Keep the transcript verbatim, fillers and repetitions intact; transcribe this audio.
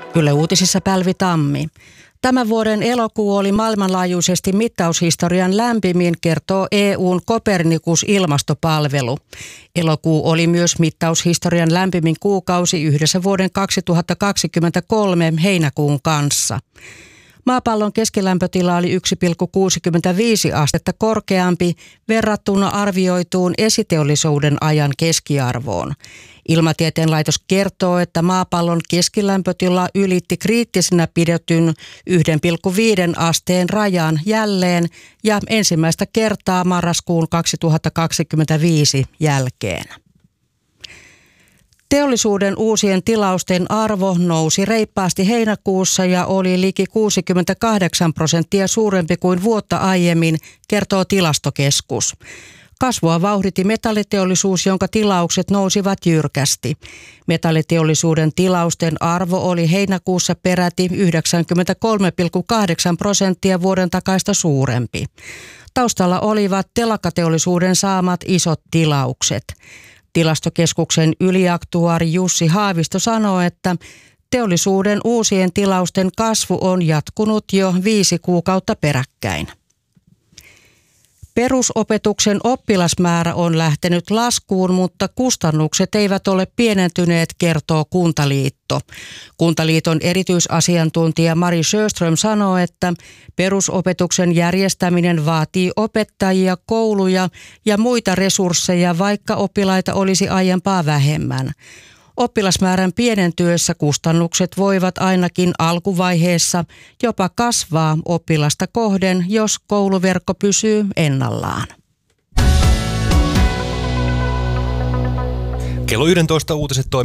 Yle Uutisissa Pälvi Tammi. Tämän vuoden elokuu oli maailmanlaajuisesti mittaushistorian lämpimin, kertoo E U:n Copernicus-ilmastopalvelu. Elokuu oli myös mittaushistorian lämpimin kuukausi yhdessä vuoden kaksituhattakaksikymmentäkolme heinäkuun kanssa. Maapallon keskilämpötila oli yksi pilkku kuusikymmentäviisi astetta korkeampi verrattuna arvioituun esiteollisuuden ajan keskiarvoon. Ilmatieteen laitos kertoo, että maapallon keskilämpötila ylitti kriittisenä pidetyn yksi pilkku viisi asteen rajan jälleen ja ensimmäistä kertaa marraskuun kaksituhattakaksikymmentäviisi jälkeen. Teollisuuden uusien tilausten arvo nousi reippaasti heinäkuussa ja oli liki kuusikymmentäkahdeksan prosenttia suurempi kuin vuotta aiemmin, kertoo Tilastokeskus. Kasvua vauhditti metalliteollisuus, jonka tilaukset nousivat jyrkästi. Metalliteollisuuden tilausten arvo oli heinäkuussa peräti yhdeksänkymmentäkolme pilkku kahdeksan prosenttia vuoden takaista suurempi. Taustalla olivat telakkateollisuuden saamat isot tilaukset. Tilastokeskuksen yliaktuaari Jussi Haavisto sanoo, että teollisuuden uusien tilausten kasvu on jatkunut jo viisi kuukautta peräkkäin. Perusopetuksen oppilasmäärä on lähtenyt laskuun, mutta kustannukset eivät ole pienentyneet, kertoo Kuntaliitto. Kuntaliiton erityisasiantuntija Mari Sjöström sanoo, että perusopetuksen järjestäminen vaatii opettajia, kouluja ja muita resursseja, vaikka oppilaita olisi aiempaa vähemmän. Oppilasmäärän pienentyessä kustannukset voivat ainakin alkuvaiheessa jopa kasvaa oppilasta kohden, jos kouluverkko pysyy ennallaan. Kello yksitoista uutiset toimii.